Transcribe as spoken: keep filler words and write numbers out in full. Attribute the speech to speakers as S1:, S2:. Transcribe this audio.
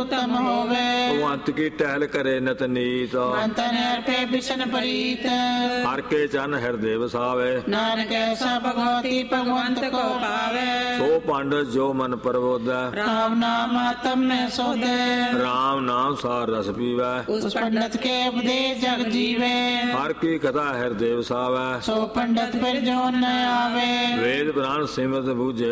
S1: उत्तम होवे।
S2: भगवंत की टहल करे नित नीत,
S1: मन तन अर्पे बिशन परीत।
S2: हर के चन हृदय वसावे,
S1: नानक ऐसा भगवती भगवंत को पावे।
S2: सो पंडित जो मन प्रबोधै,
S1: राम नाम आत्म में सोधे।
S2: राम नाम सार रस पीवै,
S1: उस पंडित के उपदेश जग जीवे।
S2: हर की कथा हृदय वसावै,
S1: सो पंडित फिर जो न आवे।
S2: वेद पुराण सिमरत बूझे